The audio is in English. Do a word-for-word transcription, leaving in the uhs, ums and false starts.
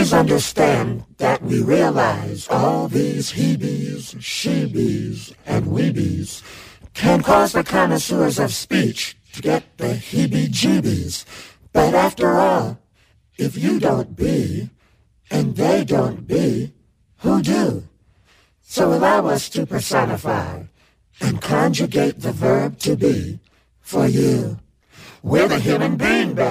Please understand that we realize all these he-bees, she-bees, and we-bees can cause the connoisseurs of speech to get the heebie-jeebies. But after all, if you don't be, and they don't be, who do? So allow us to personify and conjugate the verb to be for you. We're the human being, baby.